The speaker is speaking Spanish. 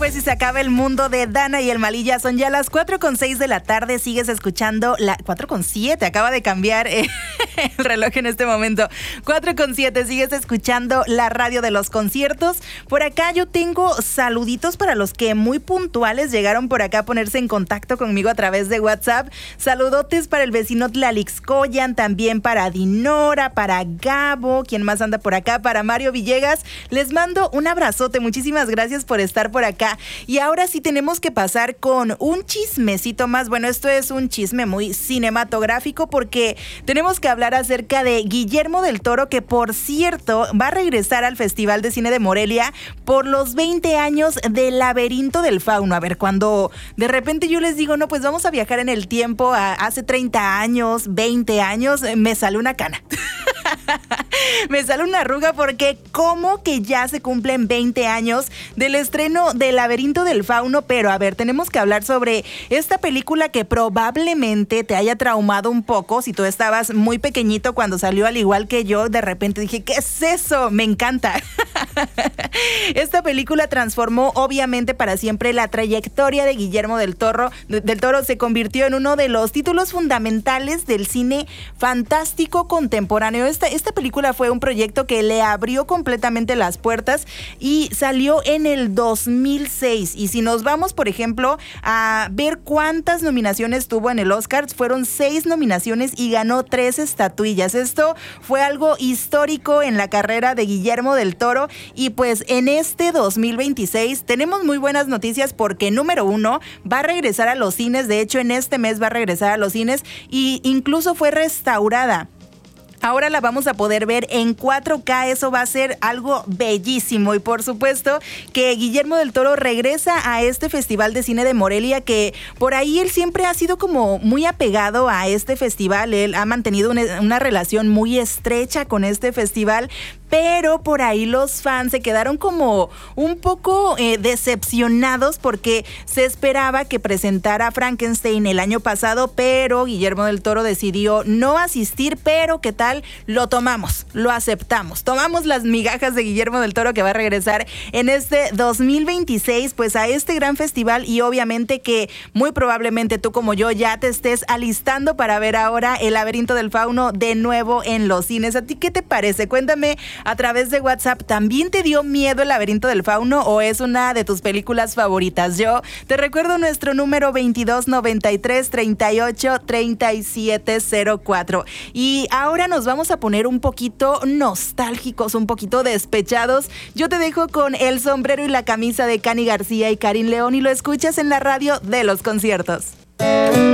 Pues si se acaba el mundo de Dana y el Malilla, son ya las 4:06 de la tarde, sigues escuchando 4:07, acaba de cambiar el reloj en este momento, 4:07, sigues escuchando la radio de los conciertos. Por acá yo tengo saluditos para los que muy puntuales llegaron por acá a ponerse en contacto conmigo a través de WhatsApp. Saludotes para el vecino Tlalixcoyan, también para Dinora, para Gabo, ¿quién más anda por acá? Para Mario Villegas, les mando un abrazote, muchísimas gracias por estar por acá. Y ahora sí tenemos que pasar con un chismecito más. Bueno, esto es un chisme muy cinematográfico porque tenemos que hablar acerca de Guillermo del Toro, que por cierto va a regresar al Festival de Cine de Morelia por los 20 años del Laberinto del Fauno. A ver, cuando de repente yo les digo, no, pues vamos a viajar en el tiempo a hace 30 años, 20 años, me sale una cana. Me sale una arruga porque como que ya se cumplen 20 años del estreno del Laberinto del Fauno, pero a ver, tenemos que hablar sobre esta película que probablemente te haya traumado un poco si tú estabas muy pequeñito cuando salió, al igual que yo. De repente dije, ¿qué es eso? Me encanta. Esta película transformó obviamente para siempre la trayectoria de Guillermo del Toro. Se convirtió en uno de los títulos fundamentales del cine fantástico contemporáneo. Esta película fue un proyecto que le abrió completamente las puertas y salió en el 2006. Y si nos vamos, por ejemplo, a ver cuántas nominaciones tuvo en el Oscar, fueron 6 nominaciones y ganó 3 estatuillas. Esto fue algo histórico en la carrera de Guillermo del Toro. Y pues en este 2026 tenemos muy buenas noticias porque número 1, va a regresar a los cines. De hecho, en este mes va a regresar a los cines y incluso fue restaurada. Ahora la vamos a poder ver en 4K, eso va a ser algo bellísimo. Y por supuesto que Guillermo del Toro regresa a este Festival de Cine de Morelia, que por ahí él siempre ha sido como muy apegado a este festival. Él ha mantenido una relación muy estrecha con este festival, pero por ahí los fans se quedaron como un poco decepcionados porque se esperaba que presentara Frankenstein el año pasado, pero Guillermo del Toro decidió no asistir. Pero ¿qué tal? Lo tomamos, lo aceptamos, tomamos las migajas de Guillermo del Toro, que va a regresar en este 2026 pues a este gran festival, y obviamente que muy probablemente tú como yo ya te estés alistando para ver ahora el Laberinto del Fauno de nuevo en los cines. ¿A ti qué te parece? Cuéntame a través de WhatsApp. ¿También te dio miedo el Laberinto del Fauno o es una de tus películas favoritas? Yo te recuerdo nuestro número 2293-383704. Y ahora nos vamos a poner un poquito nostálgicos, un poquito despechados. Yo te dejo con El sombrero y la camisa de Cani García y Karin León y lo escuchas en la radio de los conciertos.